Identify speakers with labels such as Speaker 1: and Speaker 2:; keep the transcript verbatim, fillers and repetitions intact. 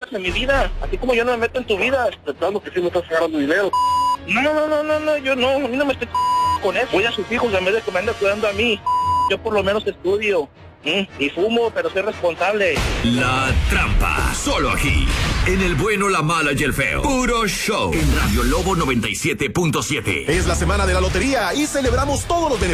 Speaker 1: metas en mi vida, así como yo no me meto en tu vida. Tratando que sí me estás agarrando dinero. No, no, no, no, no, yo no, a mí no me estoy con eso. Voy a sus hijos en vez de que me ande cuidando a mí. Yo por lo menos estudio. ¿Mm? Y fumo, pero soy responsable.
Speaker 2: La Trampa, solo aquí, en El Bueno, la Mala y el Feo. Puro show. En Radio Lobo noventa y siete punto siete.
Speaker 3: Es la semana de la lotería y celebramos todos los beneficios